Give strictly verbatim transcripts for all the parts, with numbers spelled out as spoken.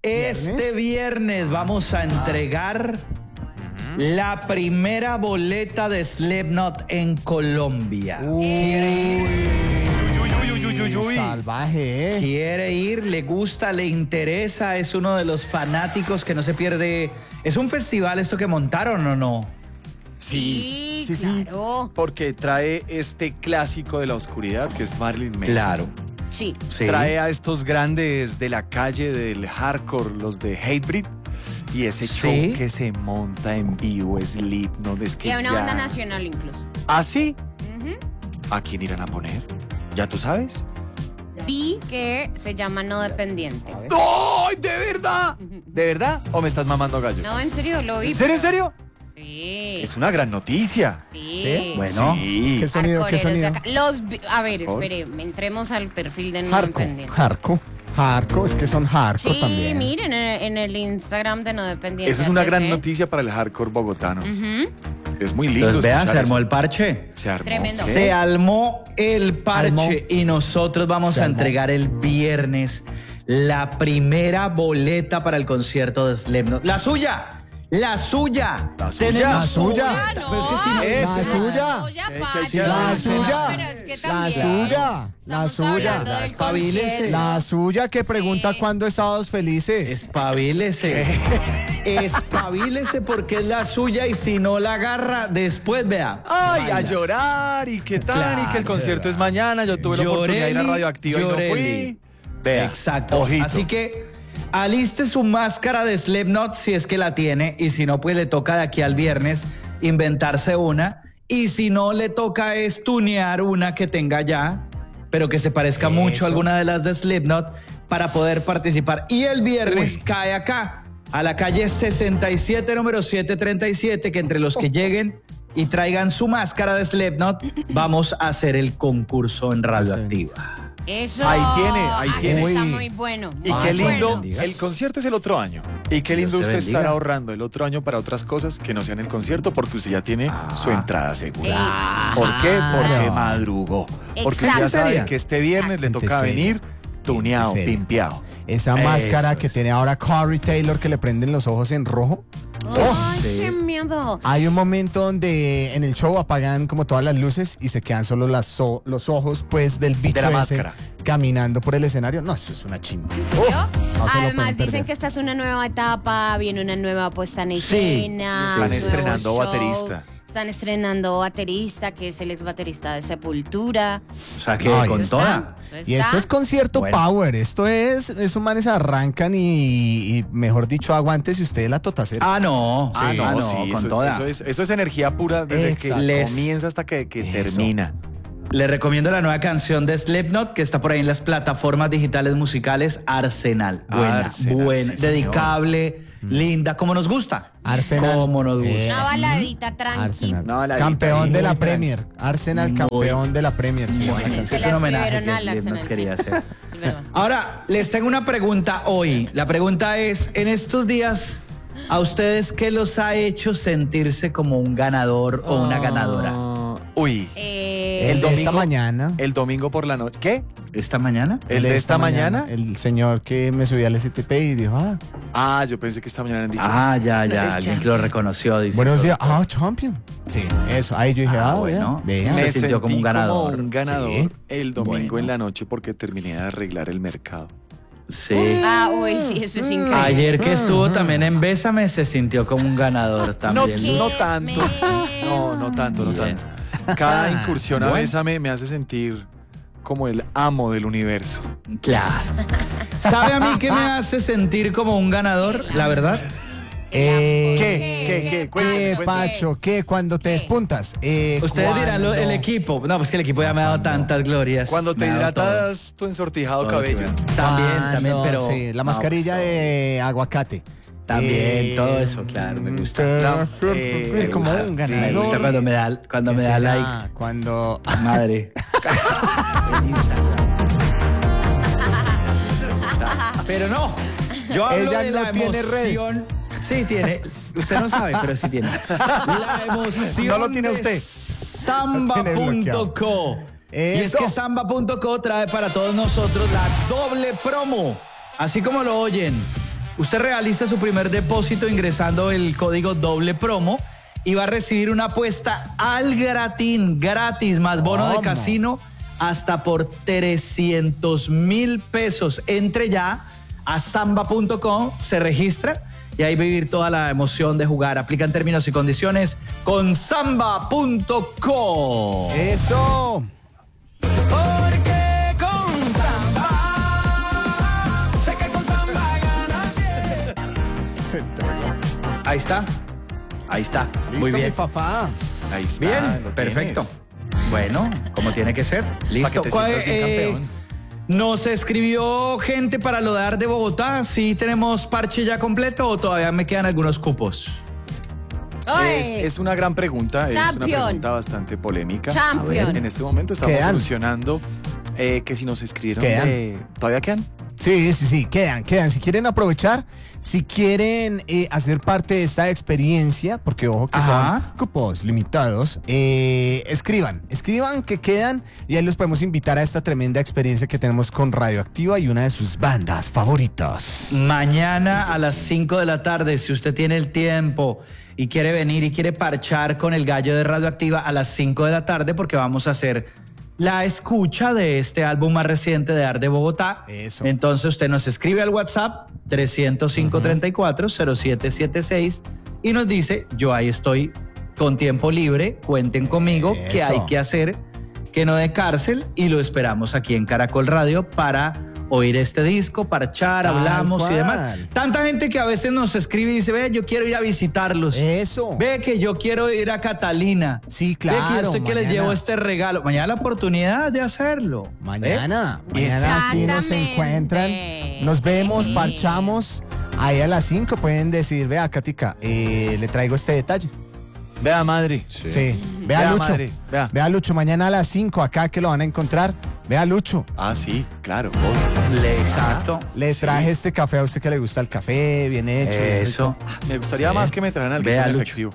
Este viernes vamos a entregar la primera boleta de Slipknot en Colombia. Uy, ¿Quiere ir? uy, uy, uy, uy, uy. Salvaje, ¿eh? ¿Quiere ir? ¿Le gusta? ¿Le interesa? Es uno de los fanáticos que no se pierde. ¿Es un festival esto que montaron o no? Sí, sí, sí, claro. Porque trae este clásico de la oscuridad que es Marilyn Manson. Claro. Sí. Sí. Trae a estos grandes de la calle del hardcore, los de Hatebreed. Y ese Sí. show que se monta en vivo, Slipknot, es que Y a una ya... banda nacional incluso. ¿Ah, sí? Ujú. ¿A quién irán a poner? ¿Ya tú sabes? Vi que se llama No Dependiente. ¡Ay, de verdad! ¿De verdad? ¿O me estás mamando gallo? No, en serio, lo vi. ¿En serio, en pero- serio? Sí. Es una gran noticia. Sí. ¿Sí? Bueno. Sí. ¿Qué sonido? ¿Qué Hardcoreeros de sonido? acá. Los vi- a ver, Por. espere, entremos al perfil de No Hardcore. Dependiente. Hardcore. Hardcore, es que son hardcore Sí, también. miren en, en el Instagram de No Dependiente. Esa es una gran H C. noticia para el hardcore bogotano. Ujú. Es muy lindo. Entonces, vea, escuchar se armó eso. el parche. Se armó. Tremendo. ¿Qué? Se armó el parche Armó. y nosotros vamos Se a armó. entregar el viernes la primera boleta para el concierto de Slipknot. ¡La suya! ¡La suya! La suya. Tenemos La suya. Ah, no. Pero es que si no- Es la suya. Eh, Pacho. que- La No, suya. Pero es que La también suya. La estamos suya. hablando del Espabilese. concierto. La suya que pregunta Sí. cuándo es Sábados Felices. Espabilese. Espabilese porque es la suya y si no la agarra, después vea. Ay, a Baila. llorar y qué tal, Claro. y que el concierto es mañana. Yo tuve la oportunidad de ir a Lloreli, Radioactiva y no lloreli. fui. Vea, Exacto. ojito. Así que aliste su máscara de Slipknot si es que la tiene y si no, pues le toca de aquí al viernes inventarse una y si no, le toca es tunear una que tenga ya, pero que se parezca Eso. mucho a alguna de las de Slipknot para poder participar. Y el viernes Uy. cae acá, a la calle sesenta y siete, número setecientos treinta y siete, que entre los que lleguen y traigan su máscara de Slipknot, vamos a hacer el concurso en Radioactiva. Eso. Ahí tiene, ahí Eso tiene. está Uy. muy bueno. Y muy qué lindo, bueno. el concierto es el otro año. Y qué lindo Dios te usted bendiga. estar ahorrando el otro año para otras cosas que no sean el concierto porque usted ya tiene su entrada asegurada. Exacto. ¿Por qué? Porque Claro. madrugó. Porque Exacto. ya saben Seria. que este viernes le Gente toca seria. venir tuneado, Gente seria. pimpeado. Esa Eso máscara que es. tiene ahora Corey Taylor que le prenden los ojos en rojo. Ay, sí. qué miedo. Hay un momento donde en el show apagan como todas las luces y se quedan solo las so- los ojos pues del bicho De la ese máscara. caminando por el escenario. No, eso es una chimba. ¿En serio? no se lo Además pueden dicen perder. que esta es una nueva etapa, viene una nueva puesta en Sí, escena. están nuevo estrenando show. baterista. Están estrenando baterista, que es el ex baterista de Sepultura. O sea que Ay, con Eso toda. está, eso Y esto está. es concierto Bueno. power. Esto es, esos manes arrancan y, y mejor dicho, aguántese usted la totacera. Ah, no. Ah, Sí, no, ah, no, sí, con eso, es, toda. eso, es, eso es energía pura desde Exacto. que Les- comienza hasta que, que Eso. termina. Le recomiendo la nueva canción de Slipknot que está por ahí en las plataformas digitales musicales, Arsenal. Buena, Arsenal, buena, sí, señor. dedicable, linda, como nos gusta. Arsenal. Como nos gusta. Eh, Una baladita tranqui. Arsenal. No, la campeón guitarra de la muy Premier. Arsenal, Muy- campeón de la Premier. Sí, buena Se canción. Es un la homenaje que escribieron al Slipknot Arsenal, quería sí. hacer. Es verdad. Ahora, les tengo una pregunta hoy. La pregunta es, en estos días, ¿a ustedes qué los ha hecho sentirse como un ganador o una ganadora? Ah, Uy, Eh, El, El de esta domingo- mañana. el domingo por la noche. ¿Qué? ¿Esta mañana? ¿El de esta mañana? El señor que me subió al S T P y dijo, ah, Ah, yo pensé que esta mañana han dicho. Ah, ya, Eres ya, alguien que lo reconoció. Dice buenos todo. días, ah, champion. Sí, eso. Ahí yo dije, Ah, ah, bueno. vea, Me vea. se sintió como un ganador. un ganador Sí. el domingo Bueno. en la noche porque terminé de arreglar el mercado. Sí. Ah, uy, sí, eso es increíble. Ayer que estuvo también en Bésame se sintió como un ganador No, también. no tanto. No, no tanto, no Bien. tanto. Cada incursión a Bueno. Bésame me hace sentir como el amo del universo. Claro. ¿Sabe a mí qué me hace sentir como un ganador, la verdad? Eh, ¿Qué? ¿Qué? ¿Qué? Cuente, ¿Qué, cuente. Pacho? ¿Qué? Cuando te despuntas. Eh, Ustedes dirán lo- cuando- el equipo. No, pues que el equipo ya me ha dado tantas glorias. Cuando te Me ha dado todo. hidratas tu ensortijado Todo, cabello. claro. También, también, Cuando- pero. Sí, la no, mascarilla pues, de aguacate. También, Eh, todo eso, claro, me gusta. No, eh, eh, como me un gusta, ganador. Me gusta cuando me da, cuando me da Ese like. ya, Cuando... Madre. En Instagram. Pero no. Yo hablo Ella de no la tiene redes. emoción. Sí tiene. Usted no sabe, pero sí tiene. La emoción. No lo tiene de usted. Samba Lo tiene punto bloqueado. co. Y es Eso. que Samba punto co trae para todos nosotros la doble promo. Así como lo oyen. Usted realiza su primer depósito ingresando el código doble promo y va a recibir una apuesta al gratín, gratis, más bono ¿Cómo? de casino hasta por trescientos mil pesos. Entre ya a samba punto com, se registra y ahí vivir toda la emoción de jugar. Aplican términos y condiciones con samba punto com. Eso. Porque con Samba, sé que con Samba ganas siempre. Se entregó. Ahí está. Ahí está. Listo, Muy bien. mi papá. Ahí está. Bien, lo perfecto. tienes. Bueno, como tiene que ser. Listo. te ¿Cuál, sientas bien eh, campeón. ¿Nos escribió gente para lo de Ar de Bogotá? ¿Sí tenemos parche ya completo o todavía me quedan algunos cupos? ¡Ay! Es, es una gran pregunta, es una Champion. pregunta bastante polémica. Champion. En este momento estamos Quedan. solucionando eh, que si nos escribieron Quedan. de- ¿Todavía quedan? Sí, sí, sí, quedan, quedan. Si quieren aprovechar, si quieren eh, hacer parte de esta experiencia, porque ojo que Ajá. son cupos limitados, eh, escriban, escriban que quedan y ahí los podemos invitar a esta tremenda experiencia que tenemos con Radioactiva y una de sus bandas favoritas. Mañana a las cinco de la tarde, si usted tiene el tiempo y quiere venir y quiere parchar con el gallo de Radioactiva a las cinco de la tarde, porque vamos a hacer la escucha de este álbum más reciente de Ar de Bogotá. Eso. Entonces usted nos escribe al WhatsApp trescientos cinco, treinta y cuatro, cero siete setenta y seis y nos dice, yo ahí estoy con tiempo libre, cuenten conmigo, que Eso. hay que hacer, que no de cárcel, y lo esperamos aquí en Caracol Radio para oír este disco, parchar, Tal hablamos y cual. demás. Tanta gente que a veces nos escribe y dice, ve, yo quiero ir a visitarlos. Eso. Ve que yo quiero ir a Catalina. Sí, Ve claro. que yo estoy que les mañana. llevo este regalo. Mañana la oportunidad de hacerlo. Mañana, ¿Eh? mañana aquí nos Exactamente. encuentran, nos vemos, Sí. parchamos. Ahí a las cinco pueden decir, vea, Katica, eh, le traigo este detalle. Vea, madre. Sí, vea, Vea, Lucho. madre, vea. Vea, Lucho, mañana a las cinco acá que lo van a encontrar. Vea, Lucho, Ah, sí, claro. vos. Le- exacto. le Sí. traje este café a usted que le gusta el café, bien hecho. bien Eso. rico. Me gustaría Sí. más que me trajeran algo Vea, en Lucho. efectivo.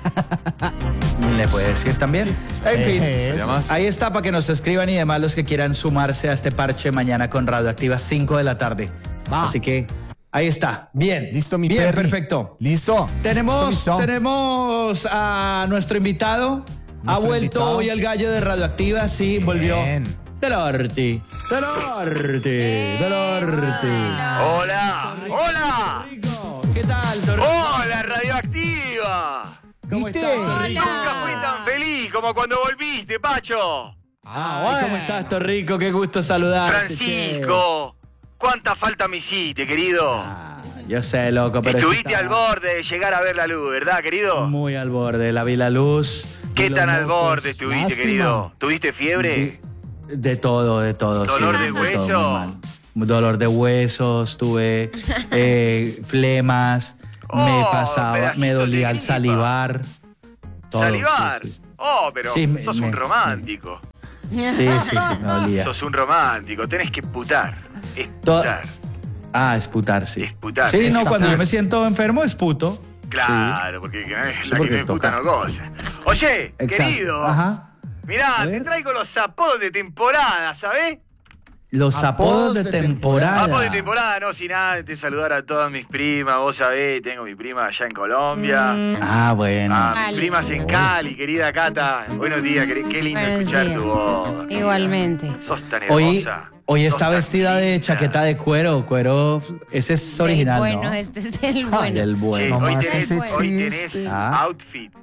Le puede decir también. En fin. Eso. Gustaría más. Ahí está para que nos escriban y demás los que quieran sumarse a este parche mañana con Radioactiva cinco de la tarde. Va. Así que ahí está. Bien. Listo, mi Bien, perri. Perfecto. Listo. Tenemos, Listo, mi so. tenemos a nuestro invitado. Ha Nuestro vuelto invitado. hoy el gallo de Radioactiva. Sí, volvió. Bien. Delorti. Delorti. Delorti. Hola, hola, Rico. ¿Qué tal, Torrico? hola Radioactiva. ¿Cómo ¿Viste? estás, Torrico? Nunca fui tan feliz como cuando volviste, Pacho. Ah, Ay, bueno. ¿Cómo estás, Torrico? Qué gusto saludarte. Francisco, ¿cuánta falta me hiciste, querido? Ah, yo sé, loco, pero Estuviste es que al estaba borde de llegar a ver la luz, ¿verdad, querido? muy al borde. La vi la luz. ¿Qué vi los tan al mocos. borde estuviste, Lástima. querido? ¿Tuviste fiebre? De, de todo, de todo. ¿Dolor sí, de todo hueso? muy mal. Dolor de huesos, tuve eh, flemas, me Oh, pasaba, pedacitos me de dolía al gripa. salivar. todo, ¿Salivar? sí, sí. Oh, pero Sí, me- sos me- un romántico. Sí, sí, sí, me dolía. Sos un romántico, tenés que putar. Todo- Esputar. Ah, esputar, sí. Esputar. Sí, no, Esputar. cuando yo me siento enfermo, esputo. Claro, porque que no es Sí, la que porque no esputa toca. no goza. Oye, Exacto. querido, Ajá. mirá, A te ver. traigo los apodos de temporada, ¿sabés? Los Apodos apodos de, de temporada. Apodos de temporada, no sin antes saludar a todas mis primas. Vos sabés, tengo mi prima allá en Colombia. Ah, bueno. A Cali. mis primas en Cali, querida Cata. Buenos días, qué, qué lindo Buenos escuchar días. tu voz. Igualmente. Sos tan Hoy, hermosa. hoy sos está tan vestida de linda. chaqueta de cuero. Cuero, ese es original, El bueno, ¿no? este es el Ay, bueno. el Che, bueno. No hoy más tenés, ese hoy chiste. tenés Ah. outfit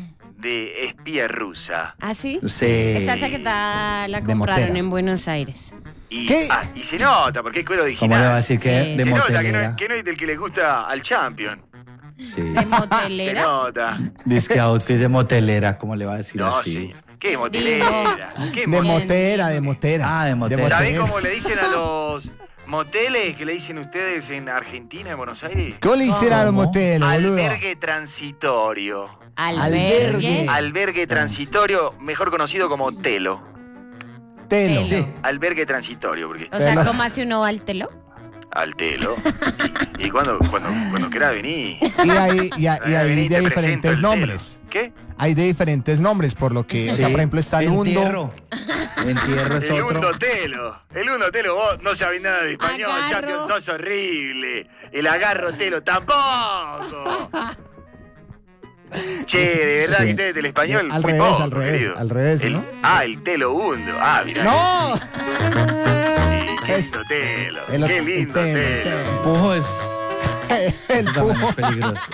de espía rusa. ¿Ah, sí? Sí. Esta chaqueta la De compraron motera. en Buenos Aires. Y, ¿Qué? ah, y se nota, porque es cuero original. ¿Cómo le va a decir que Sí. de se nota que no, motelera? es- que no es del que le gusta al champion. Sí. ¿De Se motelera? nota. Dice que outfit de motelera, ¿cómo le va a decir No, así? sí. ¿Qué motelera? ¿Qué De motelera? motera, de motera. Ah, de motera. ¿Sabés cómo le dicen a los moteles que le dicen ustedes en Argentina, en Buenos Aires? ¿Cómo le hicieron a los ¿Cómo? moteles, boludo? Albergue transitorio. Albergue. Albergue. Albergue transitorio, mejor conocido como telo. Telo. Telo. Sí. Albergue transitorio, porque O sea, Telo. ¿cómo hace uno va al telo? al telo. Y, y cuando, cuando, cuando quiera venir. Y hay, y hay, y hay Vení, de te presento diferentes el telo. nombres. ¿Qué? Hay de diferentes nombres, por lo que, o sea, Sí. por ejemplo, está el Hundo. Entierro. Entierro es El otro. Hundo Telo. El Hundo Telo, vos no sabés nada de español, Agarro. Champion, sos horrible. El agarro Telo tampoco. Che, de verdad Sí. que ustedes del español. Al muy revés, poco, al revés, querido. al revés, El- ¿no? Ah, el Telo Hundo. Ah, mirá. ¡No! Sí, qué Es- lindo Telo. el- Qué el lindo telo, Telo. telo. Pujo es El también pujo. es peligroso.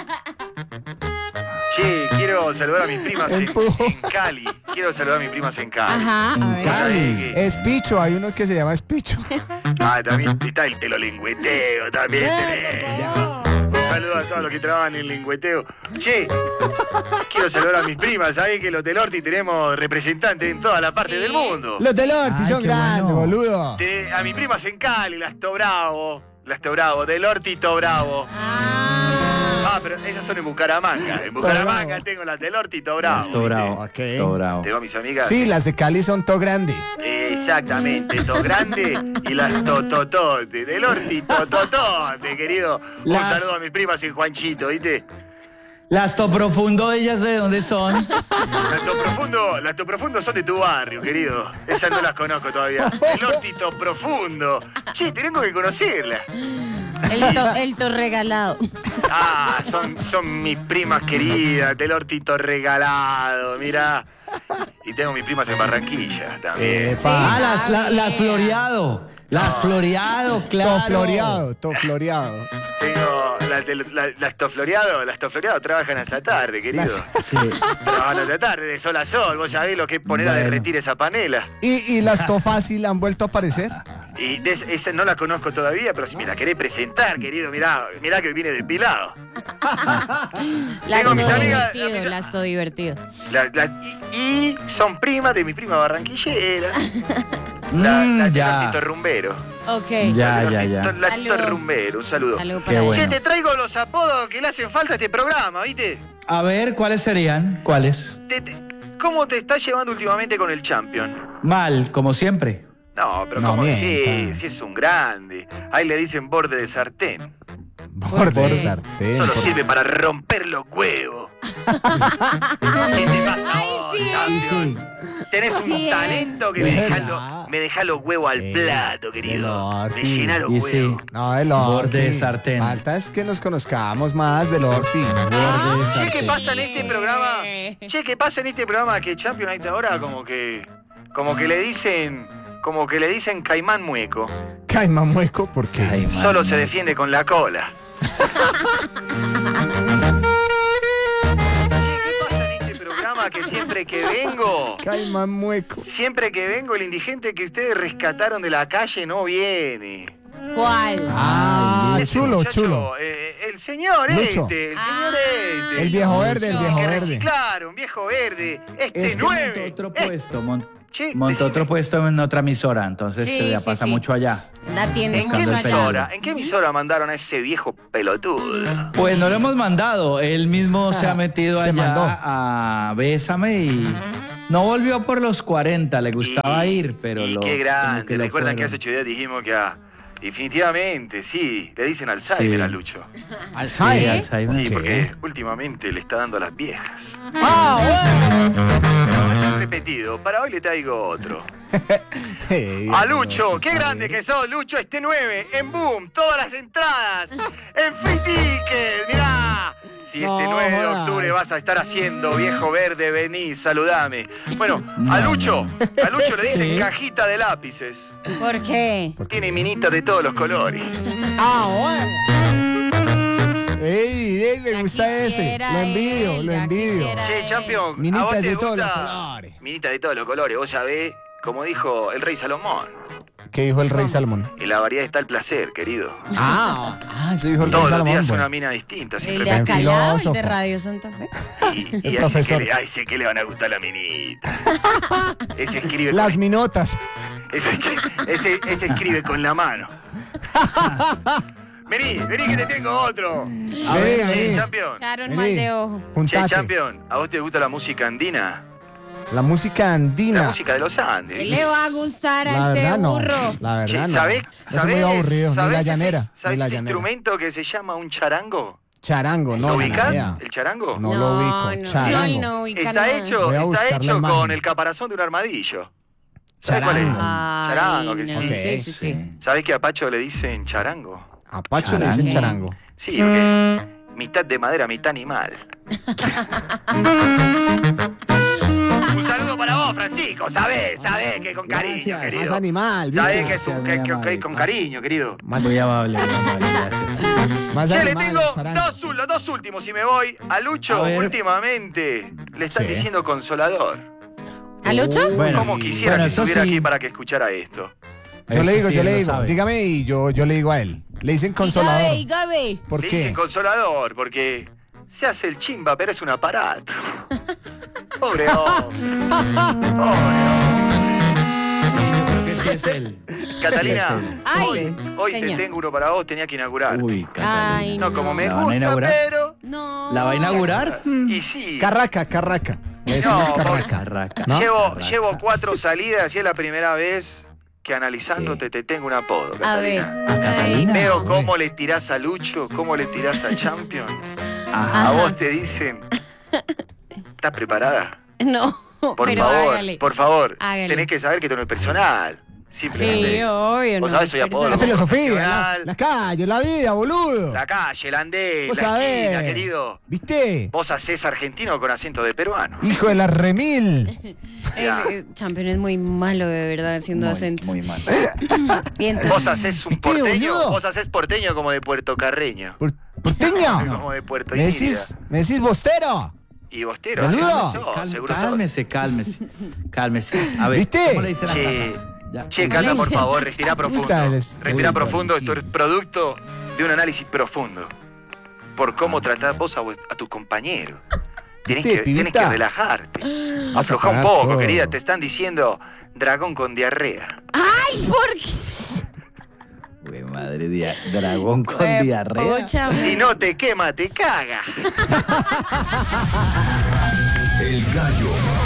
Che, quiero saludar a mis primas El en, pujo. en Cali. Quiero saludar a mis primas en Cali. Ajá, a En ver. Cali. ¿Sabés qué? Es Picho, hay uno que se llama Espicho. Ah, también está el Telo Lengüeteo, también tenés. Un saludo a todos los que trabajan en lingüeteo. Che, quiero saludar a mis primas. Sabés que los del Orti tenemos representantes en toda la parte Sí. del mundo. Los del Orti Ay, son qué grandes, bueno. boludo. Te- a mis primas en Cali, las Tobravo. Las Tobravo, del Orti Tobravo. Ah, Ah, pero esas son en Bucaramanga. En Bucaramanga tengo las del Orti Tobravo. Esto bravo. Ok. Esto bravo. Tengo a mis amigas. Sí, las de Cali son todo grande. Exactamente, to grande y las tototote, del Orti tototote, querido. Un Las- saludo a mis primas en Juanchito, ¿viste? Las to profundo de ellas, ¿de dónde son? Las to profundo, las to profundo son de tu barrio, querido. Esas no las conozco todavía. El Orti to profundo. Che, tengo que conocerlas. el, to, el to regalado. Ah, son, son mis primas queridas, del Orti to regalado, mirá. Y tengo mis primas en Barranquilla también. Epa. Ah, las, la- las floreado. Las floreado, claro. Todo floreado, todo floreado. Tengo las, de- la- las tofloreado, las tofloreado trabajan hasta tarde, querido. Sí. Trabajan hasta tarde, de sol a sol. Vos sabés lo que es poner a Bueno. derretir esa panela. ¿Y, y las Tofácil han vuelto a aparecer? Y de es- esa no la conozco todavía, pero si me la querés presentar, querido, mirá, mirá que viene depilado. Las Tengo to mis amigas- divertido, mis- las to divertido. La- la- y, y son primas de mi prima barranquillera. La, Mm, la ya. Tito Rumbero. Ok. Ya, La ya, Tito- ya. La Tito Salud. Rumbero, un saludo. Salud Qué para ella. bueno. Che, te traigo los apodos que le hacen falta a este programa, ¿viste? A ver, ¿cuáles serían? ¿Cuáles? Te- te- ¿Cómo te estás llevando últimamente con el Champion? Mal, como siempre. No, pero No ¿cómo mientas. sí, sí es un grande. Ahí le dicen borde de sartén. Borde qué? de sartén. Solo por- sirve para romper los huevos. ¿Qué te pasa Ay, vos, sí Champion? es. Tenés un Sí es. talento que me ¿Verdad? deja, lo- me deja los huevos al Eh, plato, querido. Lorti. Me llena los Y huevos. sí. No, del Orti. Borde de sartén. Falta es que nos conozcamos más del Orti. Borde de Che, ¿qué sartén. pasa en este programa? Che, ¿qué pasa en este programa que Champion a esta hora como que como que le dicen como que le dicen caimán mueco? Caimán mueco, ¿por qué? Ay, man. Solo se defiende con la cola. Che, ¿qué pasa en este programa que siempre que vengo, Caimán mueco. siempre que vengo el indigente que ustedes rescataron de la calle no viene? ¿Cuál? Ah, Ese chulo, muchacho, chulo. eh, el señor Lucho. este, el Ah, señor este. El viejo verde, el Lucho. viejo que verde. reciclaron, viejo verde. Este Es que nueve. montó otro eh, puesto, mon- che, montó decime, otro puesto en otra emisora, entonces Sí, se le sí, pasa sí. mucho allá. La tienda ¿En qué buscando el mucho allá. peligro. emisora? ¿En qué emisora mandaron a ese viejo pelotudo? Pues no lo hemos mandado, él mismo se ha metido Se allá mandó. a Bésame y no volvió por los cuarenta, le gustaba Y- ir, pero y lo qué como grande. que lo Recuerdan que fueron. hace ocho días dijimos que a... Definitivamente, sí. Le dicen Alzheimer Sí. a Lucho. Sí, Alzheimer. Alzheimer. Sí, ¿Qué? porque últimamente le está dando a las viejas. Ah, No, es un repetido. Para hoy le traigo otro. bueno. A Lucho, qué grande que sos, Lucho, este nueve, en Boom, todas las entradas, en Free Ticket, mirá. Si este No nueve de jodas. octubre vas a estar haciendo, viejo verde, vení, saludame. Bueno, a Lucho, a Lucho le dicen Sí. cajita de lápices. ¿Por qué? Tiene minitas de todos los colores. Ah, bueno. Ey, ey, me Ya gusta ese. quisiera Lo envidio, él, lo ya envidio. quisiera. Che, Champion, ¿a Minitas vos te de todos los gusta? colores. Minitas de todos los colores, vos sabés, como dijo el rey Salomón, ¿Qué dijo el rey Salomón? en la variedad está el placer, querido. Ah, ah, eso dijo el rey Todos los Salomón. días bueno. una mina distinta, El de simplemente. acá al lado, el de filósofo. Radio Santa Fe. Y, y El así profesor. que le, ay, sé que le van a gustar la minita. Ese escribe Las con, minotas. ese, ese, ese escribe con la mano. Vení, vení que te tengo otro. A Vení, ver, vení. Che, Champion. Echaron Vení. mal de ojo. Che, Juntate. Champion, ¿a vos te gusta la música andina? La música andina. La música de los Andes. ¿Qué le va a gustar a La este verdad no. burro? La Che, verdad no. ¿Sabés, Eso es muy sabés- aburrido. Ni sabés la ese- llanera. ¿Sabés Ni la ese llanera. instrumento que se llama un charango? Charango, no. ¿Lo ni ubicás? idea. ¿El charango? No, lo ubico. no, Charango. no, no ubica Está nada. hecho, Voy a está buscar la hecho imagen. con el caparazón de un armadillo. ¿Sabés cuál es? Charango. Ay, Charango, que sí. no, Ok, sí, sí, sí. ¿Sabés que a Pacho le dicen charango? A Pacho le dicen Charango. charango. Sí, porque mitad de madera, mitad animal. Un saludo para vos, Francisco. Sabés, sabés que con cariño, Gracias. querido. Más animal, Sabés ¿viste? que, es un- que- que- que con cariño, querido. Más, Muy amable, muy amable, gracias. más Che, le animal, tengo charango. dos, ul- los dos últimos y me voy. A Lucho, A ver. últimamente, le están Sí. diciendo consolador. ¿A Lucho? Bueno, Como quisiera bueno, que eso estuviera sí. aquí para que escuchara esto. Yo Eso le digo, sí, yo le lo digo. sabe. Dígame y yo, yo le digo a él. Le dicen consolador. Gabe, Gabe. ¿Por Le qué? dicen consolador porque se hace el chimba, pero es un aparato. Pobre hombre. Pobre Sí, yo creo que sí es él. hombre. Catalina, Sí, es él. Ay, hoy, hoy te señor. tengo uno para vos, tenía que inaugurar. Uy, Catalina. Ay, No como me ¿La van a gusta, inaugurar? pero... No. ¿La va a inaugurar? Y sí. Carraca, carraca. Le decimos No, carraca. Carraca. ¿No? Llevo, Carraca. llevo cuatro salidas y es la primera vez que analizándote te tengo un apodo, A ver. Catalina. ¿A Catalina? Veo Ay. cómo le tirás a Lucho, cómo le tirás a Champion. Ajá. A vos te dicen... ¿Estás preparada? No, Por pero favor, hágale. por favor. Hágale. Tenés que saber que esto no es personal. Simplemente. Sí, obvio. Vos no, sabés, soy apodo. La personal. filosofía, la, Profesional. la calle, la vida, boludo. La calle, el andén, Vos la esquina, sabés. querido. ¿Viste? Vos hacés argentino con acento de peruano. Hijo de la remil. Eh, eh, Champion es muy malo, de verdad, haciendo Muy, acentos. muy mal. Y entonces- Vos hacés un ¿Viste, porteño, boludo? vos hacés porteño como de Puerto Carreño. Por- ¿Porteño? Como de Puerto ¿Me Inírida. decís, ¿Me decís bostero? Y bostero, Boludo. seguro sos, Cal- seguro sos. cálmese, cálmese. Cálmese. A ver, ¿Viste? ¿cómo le dicen acá? Che, Ya. che, ¿Cómo Cata, le por dicen? favor, respira profundo. Gusta el- es- Respira es- profundo, esto es producto de un análisis profundo. Por cómo tratás vos a, vos- a tu compañero. Tienes ¿Viste, que, tienes pibita? que relajarte. Vas a Afloja un pagar poco, todo. querida. Te están diciendo dragón con diarrea. ¡Ay, por qué! Güey, madre, dia- dragón con Eh, diarrea. pocha, Si no te quema, te caga. El gallo